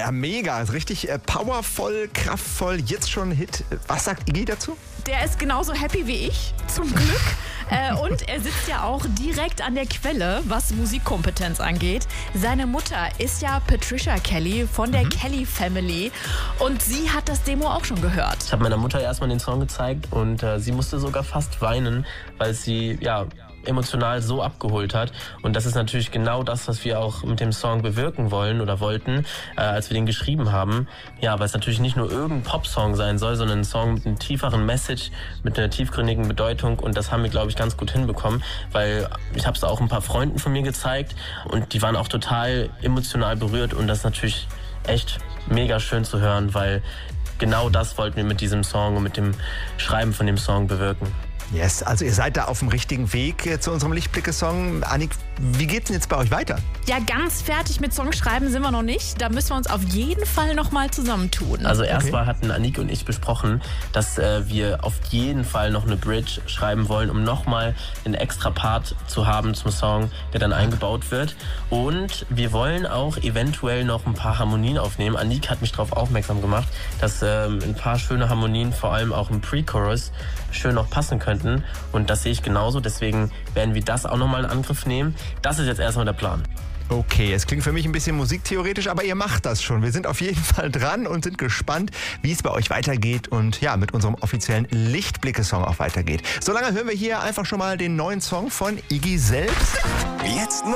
Ja, mega. Richtig powervoll, kraftvoll, jetzt schon ein Hit. Was sagt Iggy dazu? Der ist genauso happy wie ich, zum Glück. Und er sitzt ja auch direkt an der Quelle, was Musikkompetenz angeht. Seine Mutter ist ja Patricia Kelly von der Kelly Family und sie hat das Demo auch schon gehört. Ich habe meiner Mutter erstmal den Song gezeigt und sie musste sogar fast weinen, weil sie emotional so abgeholt hat. Und das ist natürlich genau das, was wir auch mit dem Song bewirken wollen oder wollten, als wir den geschrieben haben. Ja, weil es natürlich nicht nur irgendein Popsong sein soll, sondern ein Song mit einem tieferen Message, mit einer tiefgründigen Bedeutung. Und das haben wir, glaube ich, ganz gut hinbekommen, weil ich habe es auch ein paar Freunden von mir gezeigt und die waren auch total emotional berührt. Und das ist natürlich echt mega schön zu hören, weil genau das wollten wir mit diesem Song und mit dem Schreiben von dem Song bewirken. Yes, also ihr seid da auf dem richtigen Weg zu unserem Lichtblicke-Song. Annik, wie geht's denn jetzt bei euch weiter? Ja, ganz fertig mit Songschreiben sind wir noch nicht. Da müssen wir uns auf jeden Fall nochmal zusammentun. Also erstmal hatten Annik und ich besprochen, dass wir auf jeden Fall noch eine Bridge schreiben wollen, um nochmal einen extra Part zu haben zum Song, der dann eingebaut wird. Und wir wollen auch eventuell noch ein paar Harmonien aufnehmen. Annik hat mich darauf aufmerksam gemacht, dass ein paar schöne Harmonien, vor allem auch im Pre-Chorus, schön noch passen könnten. Und das sehe ich genauso. Deswegen werden wir das auch nochmal in Angriff nehmen. Das ist jetzt erstmal der Plan. Okay, es klingt für mich ein bisschen musiktheoretisch, aber ihr macht das schon. Wir sind auf jeden Fall dran und sind gespannt, wie es bei euch weitergeht und ja, mit unserem offiziellen Lichtblicke-Song auch weitergeht. Solange hören wir hier einfach schon mal den neuen Song von Iggy selbst. Jetzt